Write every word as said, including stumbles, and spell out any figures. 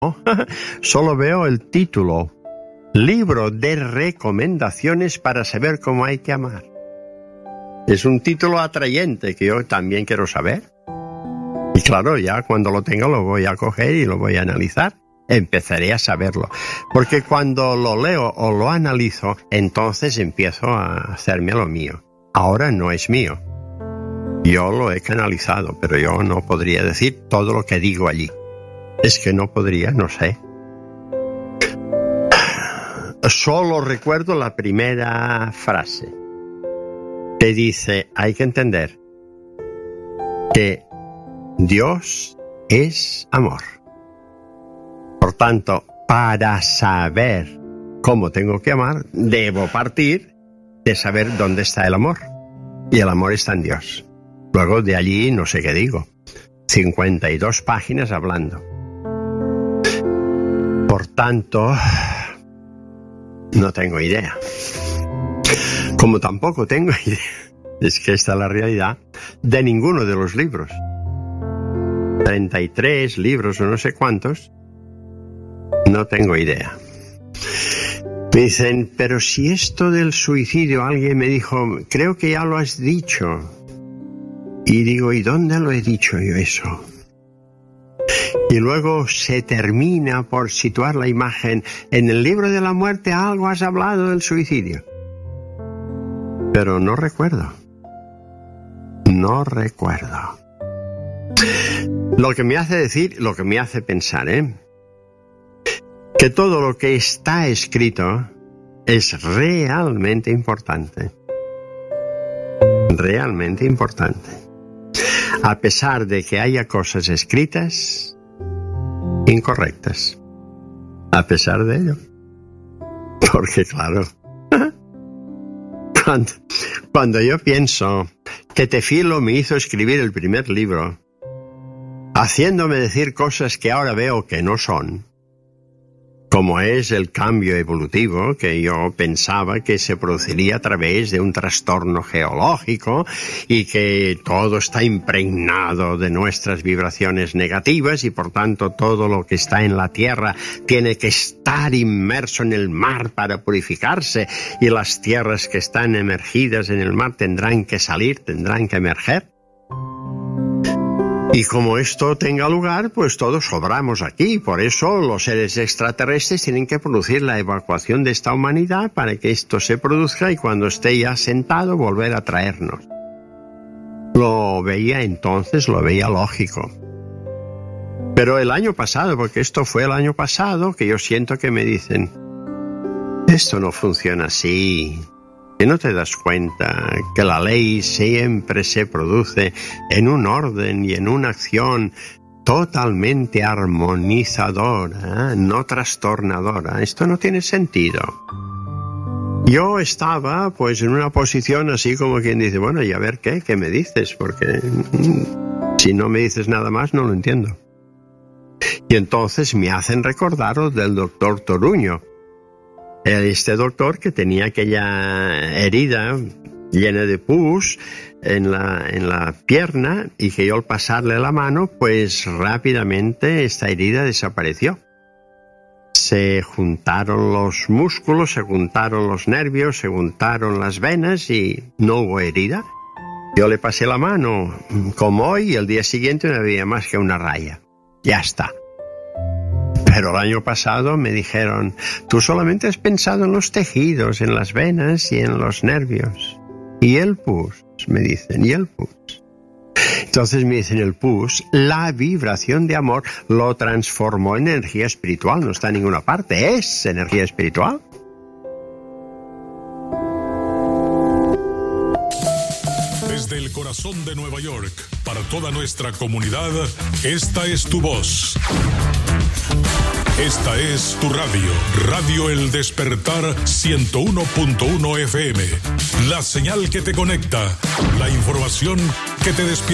solo veo el título. Libro de recomendaciones para saber cómo hay que amar. Es un título atrayente que yo también quiero saber. Y claro, ya cuando lo tenga lo voy a coger y lo voy a analizar. Empezaré a saberlo. Porque cuando lo leo o lo analizo, entonces empiezo a hacerme lo mío. Ahora no es mío. Yo lo he canalizado, pero yo no podría decir todo lo que digo allí. Es que no podría, no sé. Solo recuerdo la primera frase que dice, hay que entender que Dios es amor. Por tanto, para saber cómo tengo que amar, debo partir de saber dónde está el amor. Y el amor está en Dios. Luego de allí no sé qué digo. cincuenta y dos páginas hablando. Por tanto, no tengo idea. Como tampoco tengo idea, es que esta es la realidad, de ninguno de los libros. treinta y tres libros o no sé cuántos, no tengo idea. Me dicen, pero si esto del suicidio, alguien me dijo, creo que ya lo has dicho. Y digo, ¿y dónde lo he dicho yo eso? Y luego se termina por situar la imagen. En el libro de la muerte algo has hablado del suicidio. Pero no recuerdo. No recuerdo. Lo que me hace decir, lo que me hace pensar, ¿eh? Que todo lo que está escrito es realmente importante. Realmente importante. A pesar de que haya cosas escritas incorrectas. A pesar de ello. Porque claro, cuando, cuando yo pienso que Tefilo me hizo escribir el primer libro, haciéndome decir cosas que ahora veo que no son, como es el cambio evolutivo que yo pensaba que se produciría a través de un trastorno geológico y que todo está impregnado de nuestras vibraciones negativas y por tanto todo lo que está en la tierra tiene que estar inmerso en el mar para purificarse y las tierras que están emergidas en el mar tendrán que salir, tendrán que emerger. Y como esto tenga lugar, pues todos sobramos aquí. Por eso los seres extraterrestres tienen que producir la evacuación de esta humanidad para que esto se produzca y cuando esté ya sentado volver a traernos. Lo veía entonces, lo veía lógico. Pero el año pasado, porque esto fue el año pasado, que yo siento que me dicen, esto no funciona así. Que no te das cuenta que la ley siempre se produce en un orden y en una acción totalmente armonizadora, no trastornadora. Esto no tiene sentido. Yo estaba pues en una posición así como quien dice, bueno, y a ver qué, qué me dices, porque si no me dices nada más no lo entiendo. Y entonces me hacen recordaros del doctor Toruño. Este doctor que tenía aquella herida llena de pus en la, en la pierna y que yo al pasarle la mano, pues rápidamente esta herida desapareció. Se juntaron los músculos, se juntaron los nervios, se juntaron las venas y no hubo herida. Yo le pasé la mano como hoy y el día siguiente no había más que una raya. Ya está. Pero el año pasado me dijeron, tú solamente has pensado en los tejidos, en las venas y en los nervios. Y el pus, me dicen, y el pus. Entonces me dicen, el pus, la vibración de amor lo transformó en energía espiritual, no está en ninguna parte, es energía espiritual. Desde el corazón de Nueva York, para toda nuestra comunidad, esta es tu voz. Esta es tu radio, Radio El Despertar ciento uno punto uno F M. La señal que te conecta, la información que te despierta.